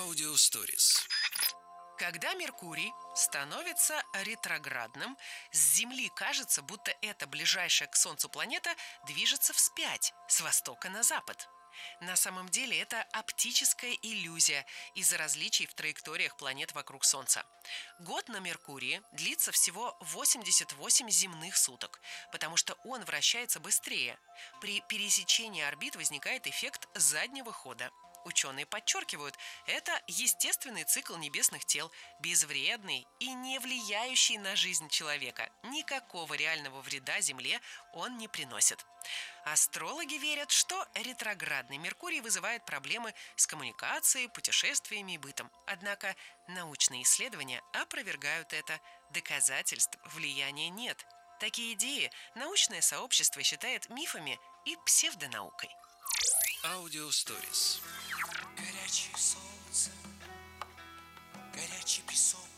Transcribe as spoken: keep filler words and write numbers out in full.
Аудиосторис. Когда Меркурий становится ретроградным, с Земли кажется, будто эта ближайшая к Солнцу планета движется вспять, с востока на запад. На самом деле это оптическая иллюзия из-за различий в траекториях планет вокруг Солнца. Год на Меркурии длится всего восемьдесят восемь земных суток, потому что он вращается быстрее. При пересечении орбит возникает эффект заднего хода. Ученые подчеркивают, это естественный цикл небесных тел, безвредный и не влияющий на жизнь человека. Никакого реального вреда Земле он не приносит. Астрологи верят, что ретроградный Меркурий вызывает проблемы с коммуникацией, путешествиями и бытом. Однако научные исследования опровергают это. Доказательств влияния нет. Такие идеи научное сообщество считает мифами и псевдонаукой. Аудиосторис. Горячее солнце, горячий песок.